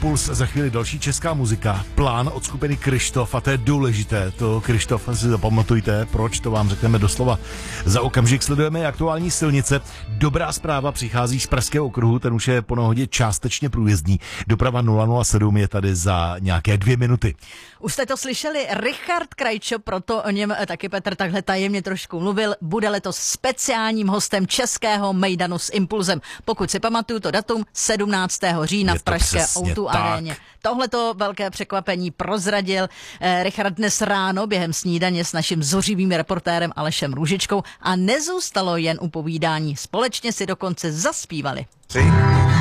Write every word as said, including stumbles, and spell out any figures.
Impuls, za chvíli další česká muzika, plán od skupiny Kryštof, a to je důležité, to Kryštof si zapamatujte, proč, to vám řekneme doslova. Za okamžik sledujeme aktuální silnice. Dobrá zpráva přichází z Pražského okruhu, ten už je po nehodě částečně průjezdní. Doprava nula nula sedm je tady za nějaké dvě minuty. Už jste to slyšeli, Richard Krajčo, proto o něm taky Petr takhle tajemně trošku mluvil, bude letos speciálním hostem českého mejdanu s Impulzem. Pokud si pamatuju to datum, sedmnáctého října v pražské ó dva aréně. Tohleto velké překvapení prozradil eh, Richard dnes ráno během snídaně s naším zořivým reportérem Alešem Růžičkou a nezůstalo jen u povídání. Společně si dokonce zaspívali. Sí.